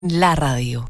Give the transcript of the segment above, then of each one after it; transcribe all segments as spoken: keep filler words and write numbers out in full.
La radio.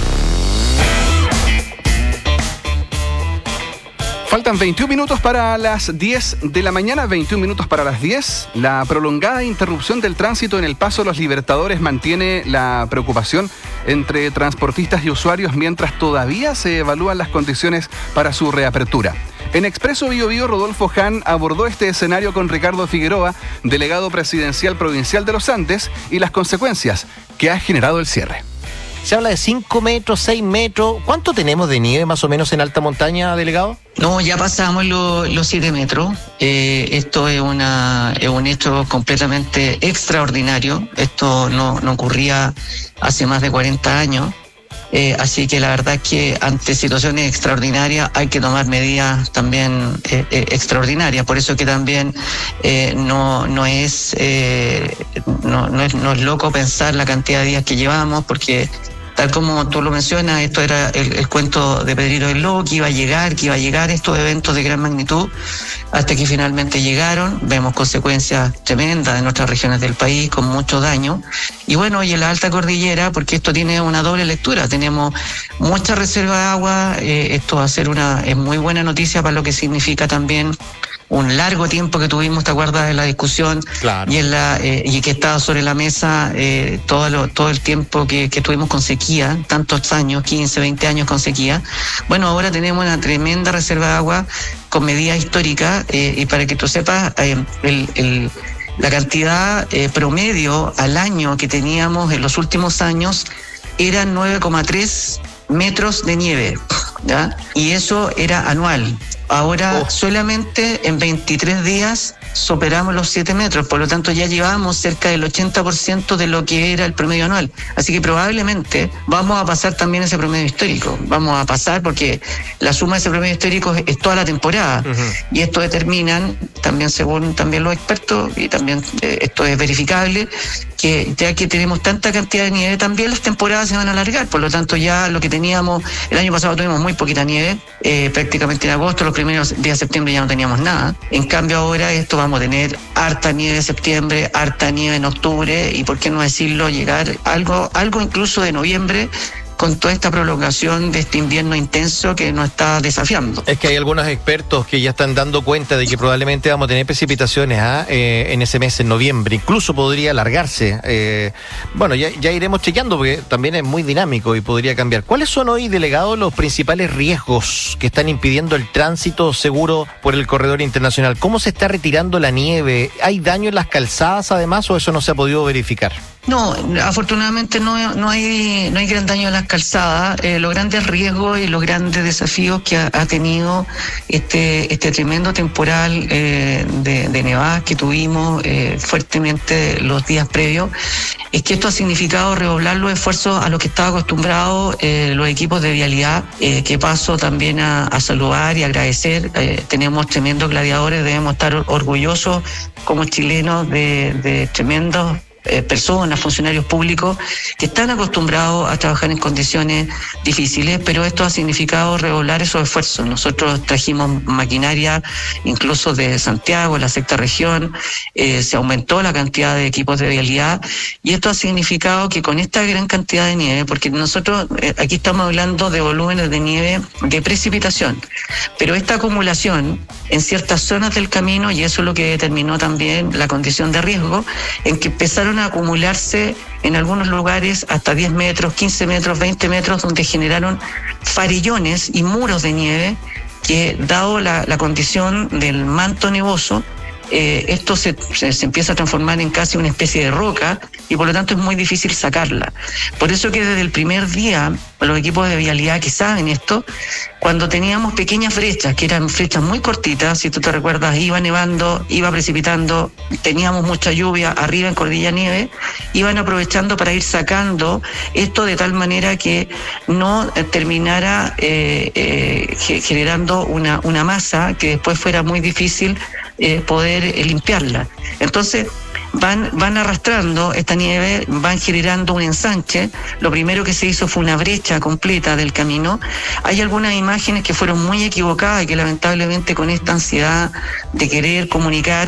Faltan veintiún minutos para las diez de la mañana, veintiún minutos para las diez. La prolongada interrupción del tránsito en el Paso Los Libertadores mantiene la preocupación entre transportistas y usuarios mientras todavía se evalúan las condiciones para su reapertura. En Expreso Bío Bío, Rodolfo Hahn abordó este escenario con Ricardo Figueroa, delegado presidencial provincial de los Andes, y las consecuencias que ha generado el cierre. Se habla de cinco metros, seis metros. ¿Cuánto tenemos de nieve más o menos en alta montaña, delegado? No, ya pasamos lo, los siete metros. Eh, esto es, una, es un hecho completamente extraordinario. Esto no, no ocurría hace más de cuarenta años. Eh, así que la verdad es que ante situaciones extraordinarias hay que tomar medidas también eh, eh, extraordinarias. Por eso que también eh, no, no, es, eh, no, no es no es loco pensar la cantidad de días que llevamos, porque tal como tú lo mencionas, esto era el, el cuento de Pedrito el Lobo, que iba a llegar, que iba a llegar estos eventos de gran magnitud, hasta que finalmente llegaron. Vemos consecuencias tremendas en nuestras regiones del país, con mucho daño. Y bueno, y en la alta cordillera, porque esto tiene una doble lectura, tenemos mucha reserva de agua, eh, esto va a ser una es muy buena noticia para lo que significa también un largo tiempo que tuvimos, ¿te acuerdas de la discusión? Claro. Y en la eh, y que estaba sobre la mesa eh, todo lo, todo el tiempo que, que tuvimos con sequía, tantos años, quince, veinte años con sequía. Bueno, ahora tenemos una tremenda reserva de agua con medidas históricas, eh, y para que tú sepas, eh, el, el la cantidad eh, promedio al año que teníamos en los últimos años era nueve coma tres metros de nieve, ¿ya? Y eso era anual. Ahora oh. solamente en veintitrés días superamos los siete metros, por lo tanto ya llevamos cerca del ochenta por ciento de lo que era el promedio anual. Así que probablemente vamos a pasar también ese promedio histórico. Vamos a pasar porque la suma de ese promedio histórico es, es toda la temporada. Uh-huh. Y esto determinan, también según también los expertos, y también eh, esto es verificable, que ya que tenemos tanta cantidad de nieve, también las temporadas se van a alargar. Por lo tanto, ya lo que teníamos, el año pasado tuvimos muy poquita nieve, eh, prácticamente en agosto, los primeros días de septiembre ya no teníamos nada. En cambio ahora esto vamos a tener harta nieve en septiembre, harta nieve en octubre, y por qué no decirlo, llegar algo, algo incluso de noviembre, con toda esta prolongación de este invierno intenso que nos está desafiando. Es que hay algunos expertos que ya están dando cuenta de que probablemente vamos a tener precipitaciones ¿ah? eh, en ese mes, en noviembre. Incluso podría alargarse. Eh, bueno, ya, ya iremos chequeando porque también es muy dinámico y podría cambiar. ¿Cuáles son hoy, delegado, los principales riesgos que están impidiendo el tránsito seguro por el corredor internacional? ¿Cómo se está retirando la nieve? ¿Hay daño en las calzadas además o eso no se ha podido verificar? No, afortunadamente no, no hay no hay gran daño en las calzadas. Eh, los grandes riesgos y los grandes desafíos que ha, ha tenido este este tremendo temporal eh, de, de nevadas que tuvimos eh, fuertemente los días previos, es que esto ha significado redoblar los esfuerzos a los que estaba acostumbrados eh, los equipos de vialidad, eh, que paso también a, a saludar y agradecer. Eh, tenemos tremendos gladiadores, debemos estar orgullosos como chilenos de, de tremendos Eh, personas, funcionarios públicos que están acostumbrados a trabajar en condiciones difíciles, pero esto ha significado redoblar esos esfuerzos. Nosotros trajimos maquinaria incluso de Santiago, la sexta región, eh, se aumentó la cantidad de equipos de vialidad, y esto ha significado que con esta gran cantidad de nieve, porque nosotros eh, aquí estamos hablando de volúmenes de nieve de precipitación, pero esta acumulación en ciertas zonas del camino, y eso es lo que determinó también la condición de riesgo, en que empezaron a acumularse en algunos lugares hasta diez metros, quince metros, veinte metros, donde generaron farillones y muros de nieve que, dado la, la condición del manto nevoso, eh, esto se, se, se empieza a transformar en casi una especie de roca, y por lo tanto es muy difícil sacarla. Por eso que desde el primer día, los equipos de vialidad que saben esto, cuando teníamos pequeñas brechas, que eran brechas muy cortitas, si tú te recuerdas, iba nevando, iba precipitando, teníamos mucha lluvia arriba en Cordillera Nieve, iban aprovechando para ir sacando esto de tal manera que no terminara eh, eh, generando una, una masa que después fuera muy difícil eh, poder eh, limpiarla. Entonces, Van, van arrastrando esta nieve, van generando un ensanche. Lo primero que se hizo fue una brecha completa del camino. Hay algunas imágenes que fueron muy equivocadas y que lamentablemente con esta ansiedad de querer comunicar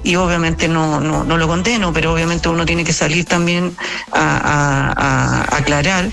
y obviamente no, no, no lo condeno, pero obviamente uno tiene que salir también a, a, a aclarar